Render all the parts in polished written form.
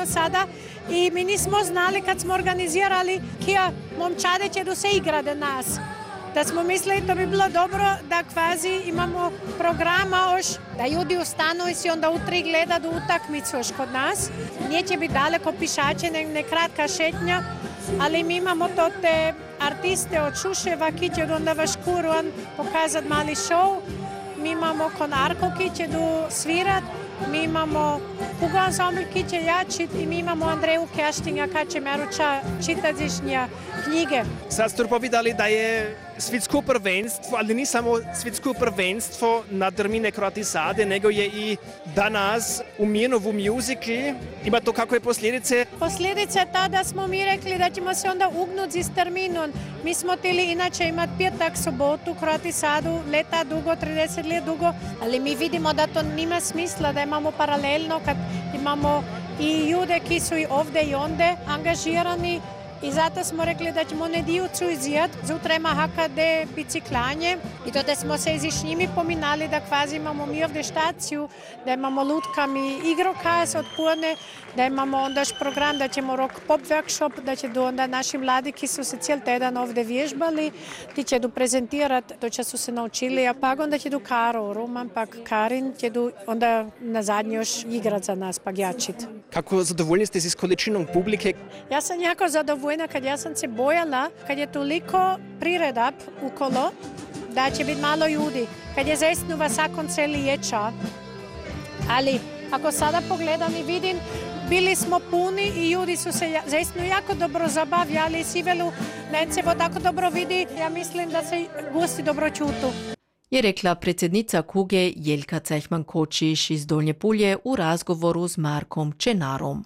zajedno sada i mi nismo znali kad smo organizirali kija momčade će da se igra da nas. Da smo mislili to bi bilo dobro da kvazi imamo programa još, da ljudi ustanu i si onda utri gleda do utakmicu još kod nas. Neće biti daleko pišače, ne kratka šetnja, ali mi imamo to te artiste od Šuševa, ki će onda vaš kuruan pokazati mali show. Mi imamo konarko, ki će svirat, mi imamo Hugo Ensemble, ki će jačit i mi imamo Andreju Keštinga, ka će meruča čitazišnja knjige. Sad ste povedali da je svjetsko prvenstvo, ali ni samo svjetsko prvenstvo na termine kroatisade, nego je i danas u Mijenovu muzikli. Ima to kakve posljedice? Posljedice je ta da smo mi rekli da ćemo se onda ugnuti s terminom. Mi smo htjeli inače imati petak, sobotu, kroatisadu, leta dugo, 30 let dugo, ali mi vidimo da to nima smisla, da imamo paralelno kad imamo i ljude ki su i ovdje i onde angažirani. I zato smo rekli da ćemo nedjelju izjeti. Zutra ima HKD biciklanje i to da smo se s njimi pominali da kvazi imamo mi ovdje štaciju, da imamo lutkami igrokaz od podne, da imamo onda program da ćemo rock pop workshop, da će onda naši mladi ki su se cijel tjedan ovdje vježbali, ti će prezentirati to što su se naučili, a pa onda će Karo, Roman, pak Karin će onda na zadnji još igrat za nas, pa jačit. Kako zadovoljni ste s količinom publike? Ja sam jako zadovoljna kad ja sam se bojala, kad je toliko priredab ukolo, da će biti malo ljudi. Kad je zaistinu vasakon celi ječa. Ali ako sada pogledam i vidim, bili smo puni i ljudi su se zaistinu jako dobro zabavljali. Sivelu Nencevo tako dobro vidi. Ja mislim da se gosti dobro čutu. Je rekla predsjednica Kuge Jelka Cejhman-Kočiš iz Dolnje Pulje u razgovoru s Markom Čenarom.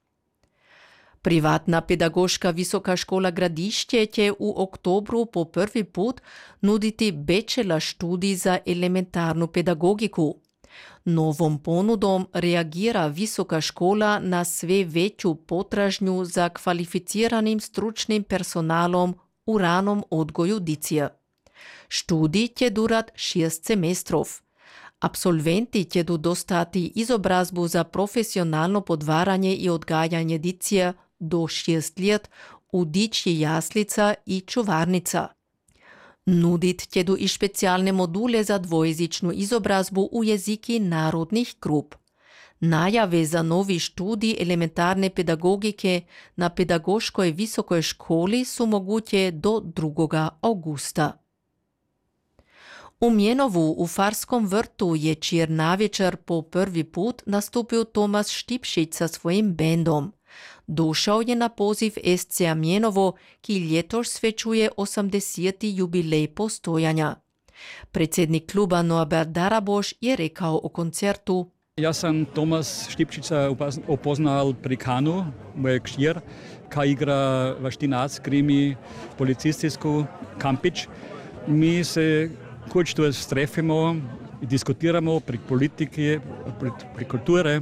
Privatna pedagoška visoka škola Gradišće će u oktobru po prvi put nuditi bachelor študij za elementarnu pedagogiku. Novom ponudom reagira visoka škola na sve veću potražnju za kvalificiranim stručnim personalom u ranom odgoju dicije. Študij će durat 6 semestrov. Absolventi će dostati izobrazbu za profesionalno podvaranje i odgajanje dicije do 6 let u dičji jaslica i čuvarnica. Nudit će i specijalne module za dvojezičnu izobrazbu u jeziki narodnih grup. Najave za novi študij elementarne pedagogike na pedagoškoj visokoj školi su moguće do 2. augusta. U Mijenovu u Farskom vrtu je čir navečer po prvi put nastupil Tomas Štipšić sa svojim bendom. Došao je na poziv SCA Mijenovo, ki letoš svečuje 80. jubilej postojanja. Predsjednik kluba Norbert Daraboš je rekao o koncertu: Ja sam Tomas Štipšića upoznal pri Kanu, mojeg kćer, ka igra vaštinac, krimi, policistisku, Kampić. Mi se koč strefimo i diskutiramo pri politike, pri kulture.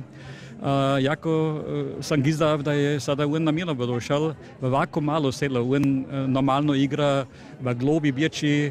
Jako sam gizdav da je sada on na Mijenovo došao, ovako malo selo, on normalno igra v Globi bječi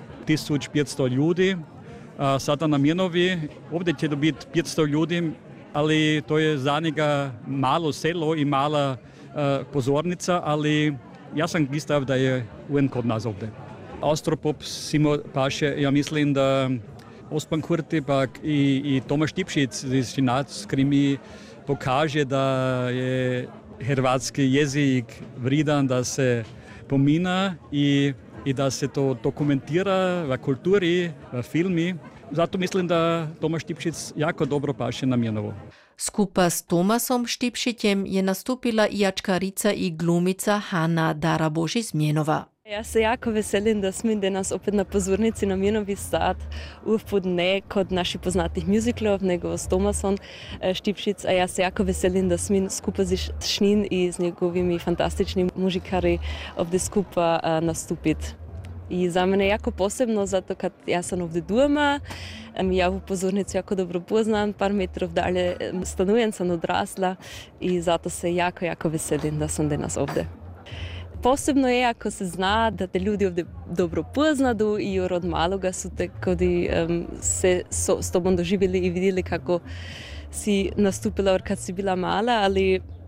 1500 ljudi, sada na Mijenovi, ovdje će biti 500 ljudi, ali to je za njega malo selo i mala pozornica, ali ja sam gizdav da je on kod nas ovdje. Austropop Simo paše, ja mislim da Osman Kurti pak i Tomaš Štipšić iz Šinac krimi pokaže da je hrvatski jezik vrijedan da se pomina i da se to dokumentira v kulturi, v filmi. Zato mislim da Tomaš Štipšić jako dobro paše na Mijenovo. Skupa s Tomasom Štipšićem je nastupila i jačkarica i glumica Hanna Daraboš iz Mijenova. Ja se jako veselim da smo danas opet na pozornici na Mijenovi sad, uvput ne kod naših poznatih muziklov, nego s Tomasom Štipšić, a ja se jako veselim da smo skupa z Šnin i s njegovimi fantastičnim muzikari ovdje skupa nastupiti. I za mene je jako posebno, zato kad ja sam ovdje doma, ja ovu pozornicu jako dobro poznam, par metrov dalje stanujem, sam odrasla i zato se jako veselim da sam danas ovdje. Posebno je ako se zna da te ljudi ovdje dobro poznadu i od maloga su te kodi se s tobom doživjeli i vidjeli kako si nastupila kad si bila mala, ali